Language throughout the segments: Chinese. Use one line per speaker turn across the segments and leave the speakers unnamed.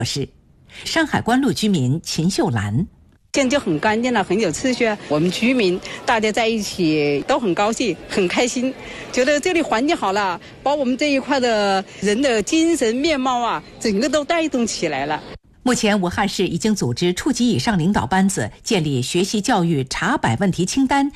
是上海关路居民秦秀兰。
现在就很干净了，很有秩序。我们居民大家在一起都很高兴，很开心，觉得这里环境好了，把我们这一块的人的精神面貌啊，整个都带动起来了。
目前，武汉市已经组织处级以上领导班子建立学习教育查摆问题清单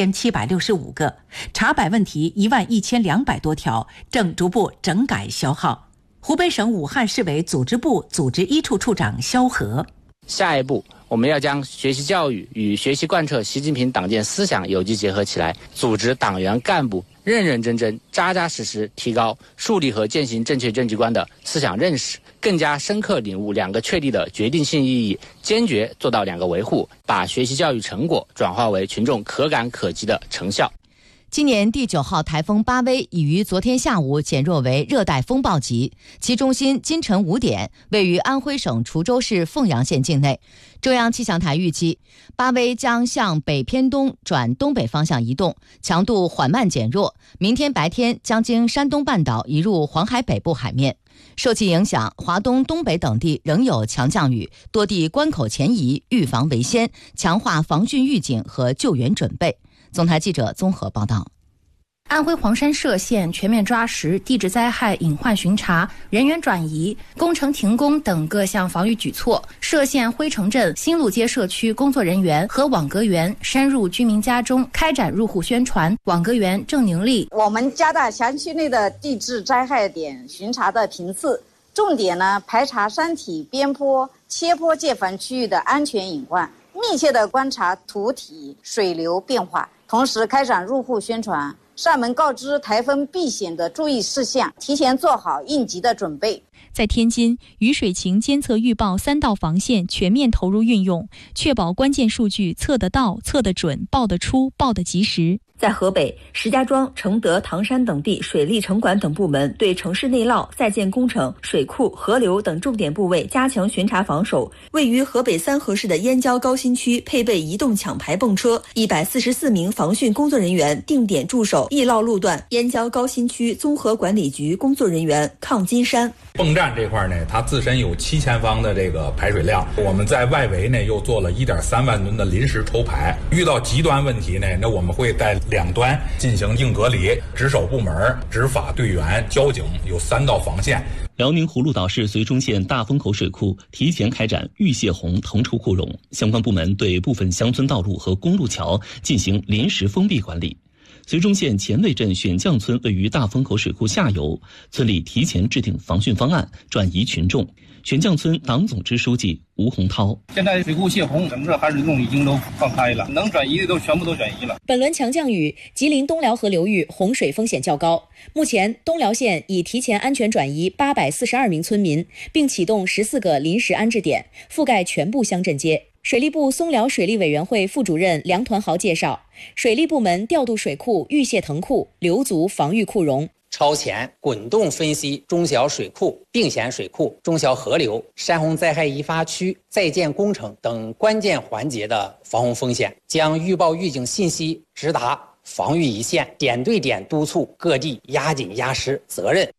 1765个，查摆问题11200多条，正逐步整改消耗。湖北省武汉市委组织部组织一处处长肖和。
下一步，我们要将学习教育与学习贯彻习近平党建思想有机结合起来，组织党员干部认认真真、扎扎实实提高树立和践行正确政绩观的思想认识，更加深刻领悟两个确立的决定性意义，坚决做到两个维护，把学习教育成果转化为群众可感可及的成效。
今年第9号台风巴威已于昨天下午减弱为热带风暴级，其中心今晨5点位于安徽省滁州市凤阳县境内。中央气象台预计，巴威将向北偏东转东北方向移动，强度缓慢减弱，明天白天将经山东半岛移入黄海北部海面。受其影响，华东、东北等地仍有强降雨，多地关口前移，预防为先，强化防汛预警和救援准备。总台记者综合报道。
安徽黄山歙县全面抓实地质灾害隐患巡查、人员转移、工程停工等各项防御举措。歙县辉城镇新路街社区工作人员和网格员深入居民家中开展入户宣传。网格员郑宁丽：
我们加大辖区内的地质灾害点巡查的频次，重点呢排查山体、边坡、切坡界烦区域的安全隐患，密切地观察土体、水流变化，同时开展入户宣传，上门告知台风避险的注意事项，提前做好应急的准备。
在天津，雨水情监测预报3道防线全面投入运用，确保关键数据测得到、测得准、报得出、报得及时。
在河北，石家庄、承德、唐山等地水利城管等部门对城市内涝、在建工程、水库、河流等重点部位加强巡查防守。位于河北三河市的燕郊高新区配备移动抢排泵车，144名防汛工作人员定点驻守易涝路段。燕郊高新区综合管理局工作人员抗金山：
泵站这块呢，它自身有7000方的这个排水量，我们在外围呢又做了1.3万吨的临时抽排。遇到极端问题呢，那我们会在两端进行硬隔离，值守部门、执法队员、交警有3道防线。
辽宁葫芦岛市绥中县大风口水库提前开展预泄洪腾出库容，相关部门对部分乡村道路和公路桥进行临时封闭管理。绥中县前卫镇选将村位于大风口水库下游，村里提前制定防汛方案，转移群众。选将村党总支书记吴洪涛：
现在水库泄洪，整个含水洞已经都放开了，能转移的都全部都转移了。
本轮强降雨，吉林东辽河流域洪水风险较高。目前，东辽县已提前安全转移842名村民，并启动14个临时安置点，覆盖全部乡镇街。水利部松辽水利委员会副主任梁团豪介绍，水利部门调度水库预泄腾库，留足防御库容。
超前滚动分析中小水库、并险水库、中小河流、山洪灾害易发区、在建工程等关键环节的防洪风险，将预报预警信息直达防御一线，点对点督促各地压紧压实责任。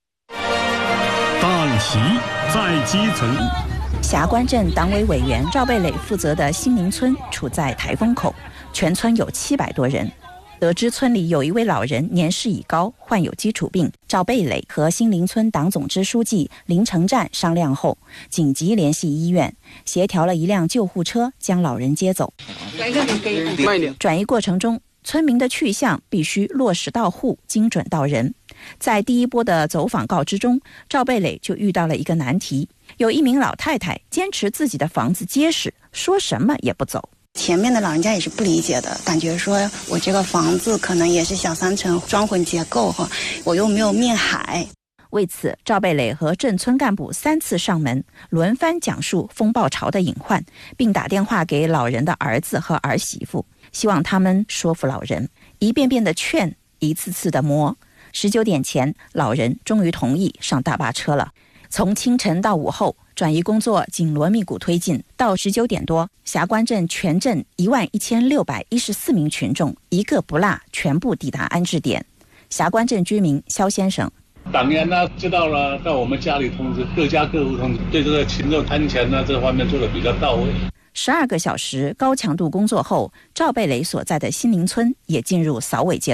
党旗在基层。
霞关镇党委委员赵贝磊负责的新林村处在台风口，全村有700多人。得知村里有一位老人年事已高，患有基础病，赵贝磊和新林村党总支书记林成战商量后，紧急联系医院，协调了一辆救护车将老人接走。转移过程中，村民的去向必须落实到户，精准到人。在第一波的走访告知中，赵贝磊就遇到了一个难题，有一名老太太坚持自己的房子结实，说什么也不走。
前面的老人家也是不理解的，感觉说我这个房子可能也是小3层双混结构哈，我又没有面海。
为此，赵贝磊和镇村干部3次上门，轮番讲述风暴潮的隐患，并打电话给老人的儿子和儿媳妇，希望他们说服老人，一遍遍的劝，一次次的磨。19点前，老人终于同意上大巴车了。从清晨到午后，转移工作紧锣密鼓推进，到19点多，霞关镇全镇11614名群众一个不落全部抵达安置点。霞关镇居民肖先生：
党员呢知道了，到我们家里通知，各家各户通知，对这个群众摊钱呢这方面做得比较到位。
12个小时高强度工作后，赵贝雷所在的新林村也进入扫尾阶